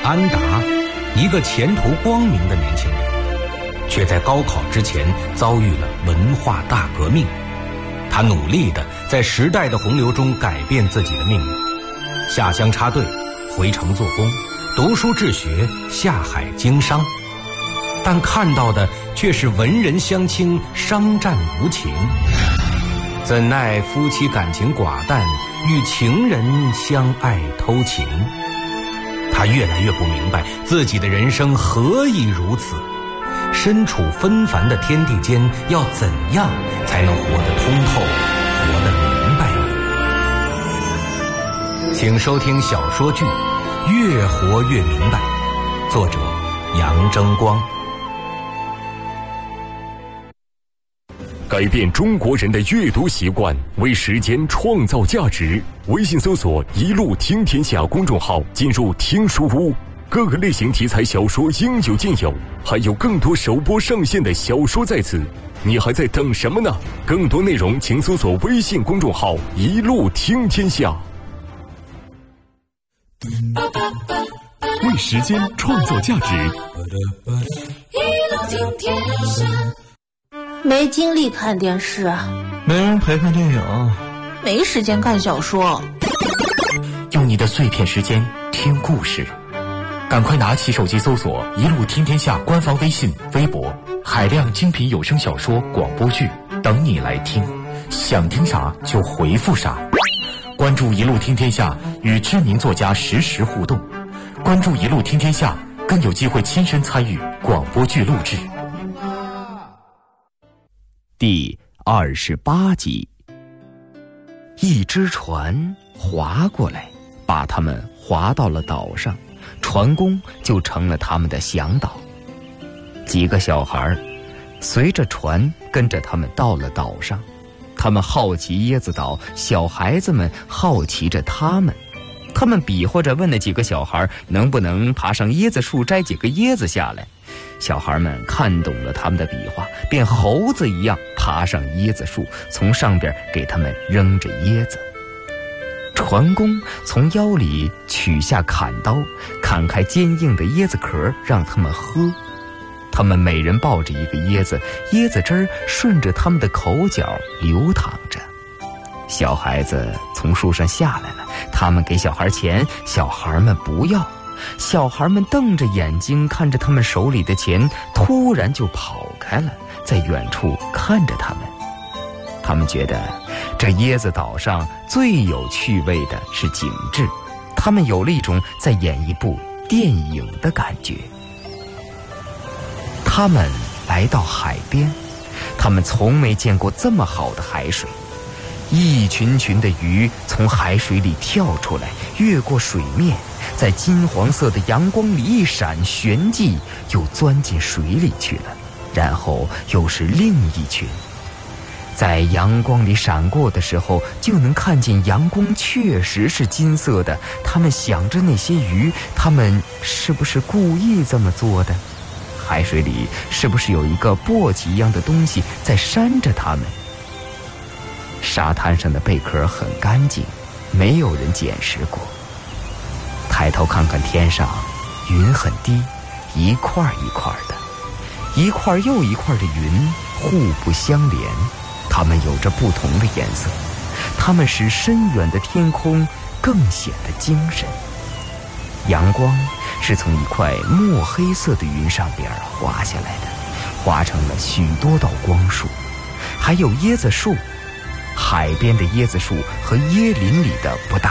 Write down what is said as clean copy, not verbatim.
安达，一个前途光明的年轻人，却在高考之前遭遇了文化大革命。他努力地在时代的洪流中改变自己的命运，下乡插队，回城做工，读书治学，下海经商。但看到的却是文人相轻，商战无情。怎奈夫妻感情寡淡，与情人相爱偷情。他越来越不明白自己的人生何以如此，身处纷繁的天地间，要怎样才能活得通透，活得明白呢？请收听小说剧《越活越明白》，作者杨争光。 改变中国人的阅读习惯，为时间创造价值。微信搜索“一路听天下”公众号，进入听书屋，各个类型题材小说应有尽有，还有更多首播上线的小说在此，你还在等什么呢？更多内容请搜索微信公众号“一路听天下”。为时间创造价值， 一路听天下。 没精力看电视， 没人陪看电影， 没时间看小说。 用你的碎片时间听故事，赶快拿起手机搜索“一路听天下”官方微信、微博，海量精品有声小说、广播剧等你来听，想听啥就回复啥。关注“一路听天下”，与知名作家实时互动。关注“一路听天下”，更有机会亲身参与广播剧录制。 第28集，一只船划过来，把他们划到了岛上，船工就成了他们的向导。几个小孩随着船跟着他们到了岛上，他们好奇椰子岛，小孩子们好奇着他们。他们比划着问那几个小孩能不能爬上椰子树摘几个椰子下来。小孩们看懂了他们的比划，便猴子一样爬上椰子树，从上边给他们扔着椰子。船工从腰里取下砍刀，砍开坚硬的椰子壳，让他们喝。他们每人抱着一个椰子，椰子汁儿顺着他们的口角流淌着。小孩子从树上下来了，他们给小孩钱，小孩们不要。小孩们瞪着眼睛看着他们手里的钱，突然就跑开了，在远处看着他们。他们觉得这椰子岛上最有趣味的是景致，他们有了一种在演一部电影的感觉。他们来到海边，他们从没见过这么好的海水。一群群的鱼从海水里跳出来，越过水面，在金黄色的阳光里一闪旋即，又钻进水里去了，然后又是另一群。在阳光里闪过的时候，就能看见阳光确实是金色的。他们想着那些鱼，他们是不是故意这么做的？海水里是不是有一个簸箕一样的东西在扇着他们？沙滩上的贝壳很干净，没有人捡拾过。抬头看看天上，云很低，一块一块的，一块又一块的云互不相连，它们有着不同的颜色，它们使深远的天空更显得精神。阳光是从一块墨黑色的云上边滑下来的，划成了许多道光束，还有椰子树。海边的椰子树和椰林里的不大